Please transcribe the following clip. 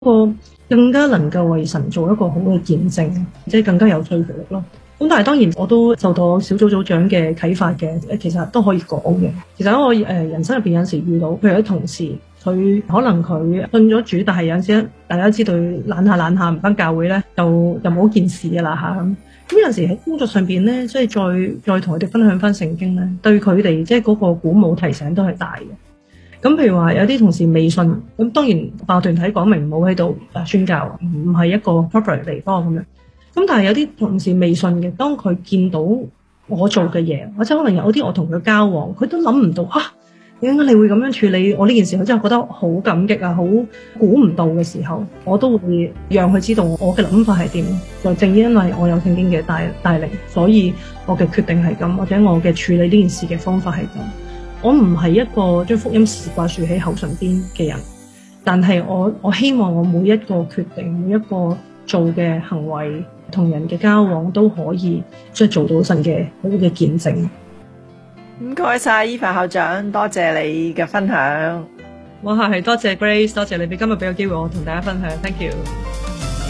個更加能夠為神做一個好嘅見證，即係更加有說服力咯。咁但係當然我都受到小組組長嘅啟發嘅，其實都可以講嘅。其實喺我人生入邊有陣時遇到，譬如啲同事，佢可能佢信咗主，但係有陣時大家知道懶下唔返教會咧，就冇件事㗎啦嚇。咁有陣時喺工作上邊咧，即係再同佢哋分享翻聖經咧，對佢哋即係嗰個鼓舞提醒都係大嘅。咁譬如話有啲同事未信，咁當然辦學團體講明唔好喺度宣教，唔係一個 proper 嘅地方咁樣。咁但係有啲同事未信嘅，當佢見到我做嘅嘢，或者可能有啲我同佢交往，佢都諗唔到點解你會咁樣處理我呢件事，佢真係覺得好感激啊，好估唔到嘅時候，我都會讓佢知道我嘅諗法係點。就正因為我有聖經嘅帶領，所以我嘅決定係咁，或者我嘅處理呢件事嘅方法係咁。我唔係一個將福音掛樹喺口唇邊嘅人，但係我希望我每一個決定，每一個做嘅行為同人嘅交往都可以即係做到神嘅好嘅見證。 唔該晒伊凡校長，多謝你嘅分享。 哇，係多謝 Grace， 多謝你俾今日俾個機會我同大家分享，thank you。